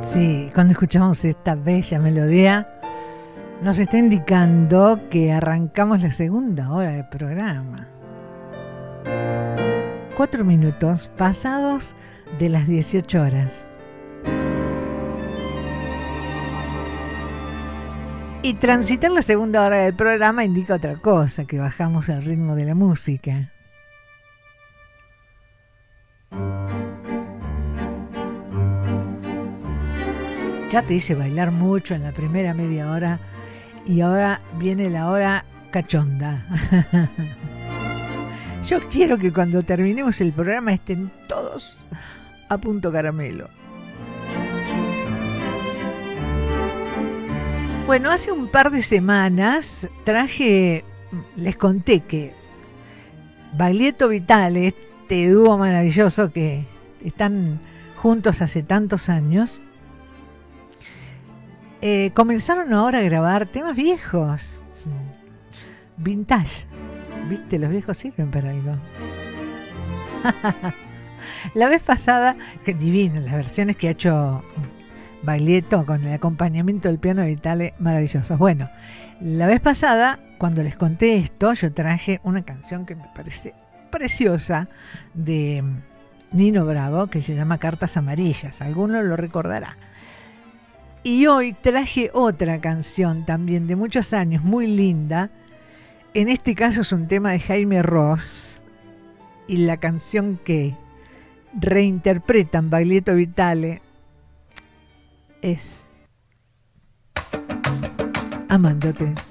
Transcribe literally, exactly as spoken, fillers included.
Sí, cuando escuchamos esta bella melodía, nos está indicando que arrancamos la segunda hora del programa. Cuatro minutos pasados de las dieciocho horas. Y transitar la segunda hora del programa indica otra cosa, que bajamos el ritmo de la música. Ya te hice bailar mucho en la primera media hora y ahora viene la hora cachonda. Yo quiero que cuando terminemos el programa estén todos a punto caramelo. Bueno, hace un par de semanas traje, les conté que Baglietto Vitale, este dúo maravilloso que están juntos hace tantos años, eh, comenzaron ahora a grabar temas viejos, vintage. ¿Viste? Los viejos sirven para algo. La vez pasada, que divino, las versiones que ha hecho Baglietto con el acompañamiento del piano de Vitale, maravillosos. Bueno, la vez pasada, cuando les conté esto, yo traje una canción que me parece preciosa de Nino Bravo, que se llama Cartas Amarillas. Alguno lo recordará. Y hoy traje otra canción también de muchos años, muy linda. En este caso es un tema de Jaime Ross. Y la canción que reinterpretan Baglietto Vitale es Amándote.